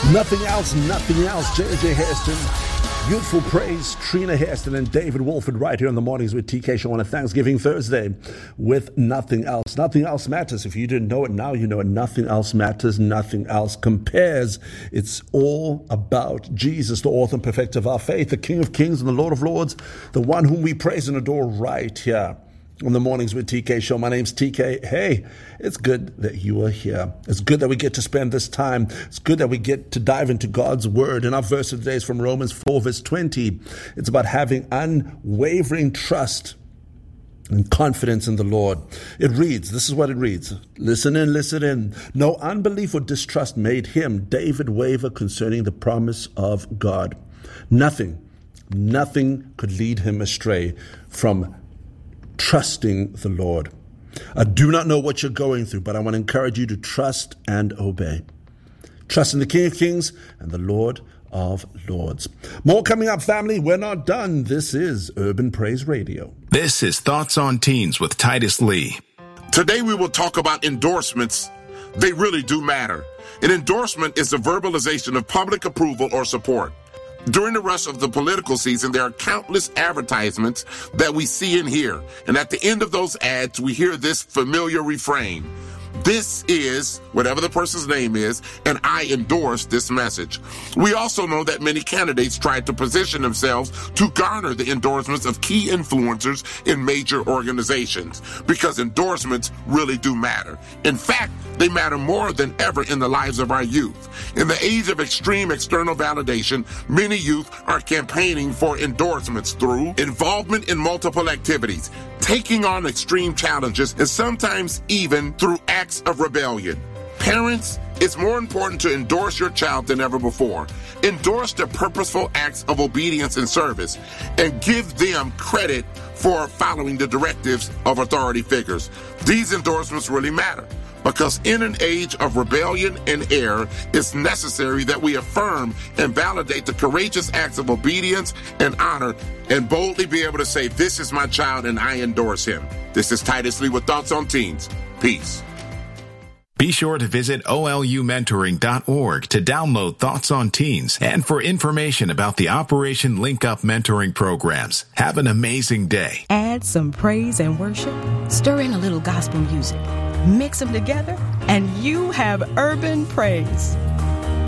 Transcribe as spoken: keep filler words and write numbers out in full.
Nothing else, nothing else. J J Hairston, Youthful Praise, Trina Hairston, and David Wolford right here in the mornings with T K Show on a Thanksgiving Thursday with Nothing Else. Nothing else matters. If you didn't know it, now you know it. Nothing else matters. Nothing else compares. It's all about Jesus, the author and perfecter of our faith, the King of Kings and the Lord of Lords, the one whom we praise and adore right here on the mornings with T K Show. My name's T K. Hey, it's good that you are here. It's good that we get to spend this time. It's good that we get to dive into God's word. And our verse of today is from Romans four, verse twenty. It's about having unwavering trust and confidence in the Lord. It reads, this is what it reads. Listen in, listen in. No unbelief or distrust made him, David, waver concerning the promise of God. Nothing, nothing could lead him astray from trusting the Lord. I do not know what you're going through, but I want to encourage you to trust and obey. Trust in the King of Kings and the Lord of Lords. More coming up, family. We're not done. This is Urban Praise Radio. This is Thoughts on Teens with Titus Lee. Today we will talk about endorsements. They really do matter. An endorsement is the verbalization of public approval or support. During the rush of the political season, there are countless advertisements that we see and hear. And at the end of those ads, we hear this familiar refrain. This is, whatever the person's name is, and I endorse this message. We also know that many candidates try to position themselves to garner the endorsements of key influencers in major organizations, because endorsements really do matter. In fact, they matter more than ever in the lives of our youth. In the age of extreme external validation, many youth are campaigning for endorsements through involvement in multiple activities, taking on extreme challenges, and sometimes even through acts of rebellion. Parents, it's more important to endorse your child than ever before. Endorse their purposeful acts of obedience and service, and give them credit for following the directives of authority figures. These endorsements really matter, because in an age of rebellion and error, it's necessary that we affirm and validate the courageous acts of obedience and honor, and boldly be able to say, this is my child and I endorse him. This is Titus Lee with Thoughts on Teens. Peace. Be sure to visit O L U mentoring dot org to download Thoughts on Teens and for information about the Operation Link Up mentoring programs. Have an amazing day. Add some praise and worship, stir in a little gospel music, mix them together, and you have urban praise.